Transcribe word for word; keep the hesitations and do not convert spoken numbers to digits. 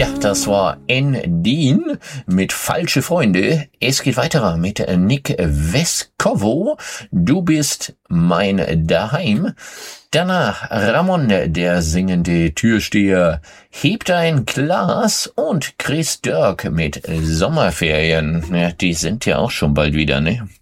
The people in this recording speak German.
Ja, das war N-Dean mit Falsche Freunde. Es geht weiter mit Nick Vescovo. Du bist mein Daheim. Danach Ramon, der singende Türsteher, hebt ein Glas, und Chris Dirk mit Sommerferien. Ja, die sind ja auch schon bald wieder, ne?